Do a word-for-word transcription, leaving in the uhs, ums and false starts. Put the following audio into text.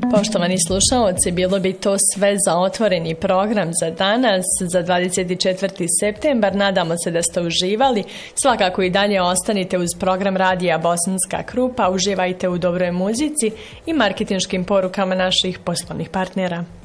Poštovani slušalci, bilo bi to sve za otvoreni program za danas, za dvadeset četvrti septembar. Nadamo se da ste uživali. Svakako i dalje ostanite uz program radija Bosanska Krupa. Uživajte u dobroj muzici i marketinškim porukama naših poslovnih partnera.